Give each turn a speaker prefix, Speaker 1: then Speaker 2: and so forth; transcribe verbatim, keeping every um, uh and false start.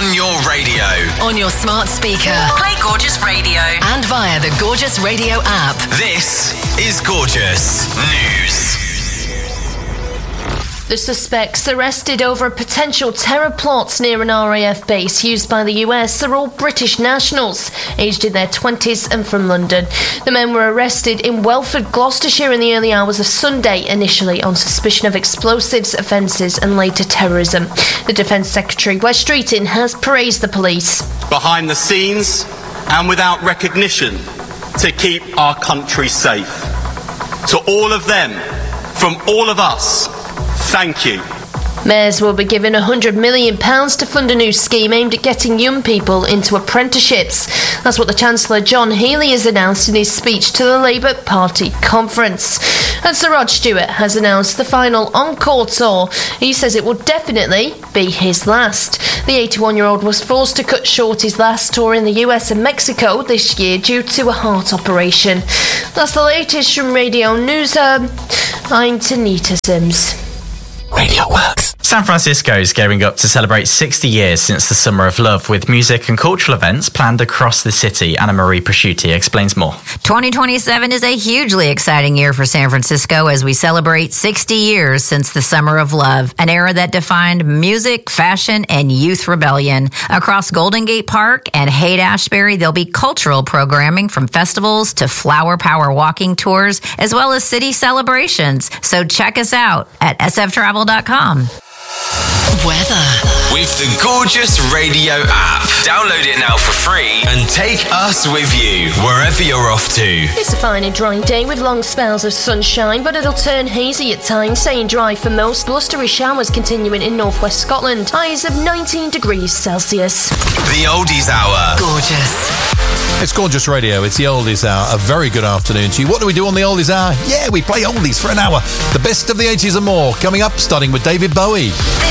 Speaker 1: On your radio.
Speaker 2: On your smart speaker.
Speaker 3: Play Gorgeous Radio.
Speaker 2: And via the Gorgeous Radio app.
Speaker 1: This is Gorgeous News.
Speaker 4: The suspects arrested over a potential terror plot near an R A F base used by the U S are all British nationals, aged in their twenties and from London. The men were arrested in Welford, Gloucestershire in the early hours of Sunday, initially on suspicion of explosives offences and later terrorism. The Defence Secretary, Wes Streeting, has praised the police.
Speaker 5: Behind the scenes and without recognition to keep our country safe. To all of them, from all of us, thank you.
Speaker 4: Mayors will be given one hundred million pounds to fund a new scheme aimed at getting young people into apprenticeships. That's what the Chancellor John Healey has announced in his speech to the Labour Party conference. And Sir Rod Stewart has announced the final Encore tour. He says it will definitely be his last. The eighty-one-year-old was forced to cut short his last tour in the U S and Mexico this year due to a heart operation. That's the latest from Radio News. Um, I'm Tanita Sims.
Speaker 1: Radio Works.
Speaker 6: San Francisco is gearing up to celebrate sixty years since the Summer of Love, with music and cultural events planned across the city. Anna Marie Prosciutti explains more.
Speaker 7: twenty twenty-seven is a hugely exciting year for San Francisco as we celebrate sixty years since the Summer of Love, an era that defined music, fashion, and youth rebellion. Across Golden Gate Park and Haight-Ashbury, there'll be cultural programming from festivals to flower power walking tours, as well as city celebrations. So check us out at s f travel dot com.
Speaker 2: Weather.
Speaker 1: With the Gorgeous Radio app. Download it now for free and take us with you wherever you're off to.
Speaker 4: It's a fine and dry day with long spells of sunshine, but it'll turn hazy at times, staying dry for most. Blustery showers continuing in northwest Scotland. Highs of nineteen degrees Celsius.
Speaker 1: The Oldies Hour.
Speaker 2: Gorgeous.
Speaker 8: It's Gorgeous Radio. It's the Oldies Hour. A very good afternoon to you. What do we do on the Oldies Hour? Yeah, we play oldies for an hour. The best of the eighties and more. Coming up, starting with David Bowie.